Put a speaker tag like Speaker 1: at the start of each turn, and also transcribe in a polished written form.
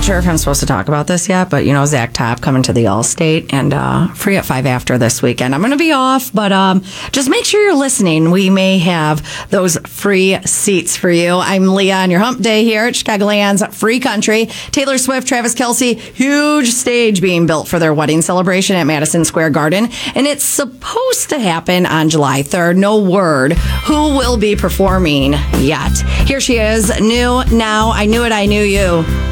Speaker 1: sure if I'm supposed to talk about this yet, but Zach Top coming to the Allstate and free at 5 after this weekend. I'm going to be off, but just make sure you're listening. We may have those free seats for you. I'm Leah on your hump day here at Chicagoland's Free Country. Taylor Swift, Travis Kelce, huge stage being built for their wedding celebration at Madison Square Garden, and it's supposed to happen on July 3rd. No word who will be performing yet. Here she is, new now. I Knew It, I Knew You.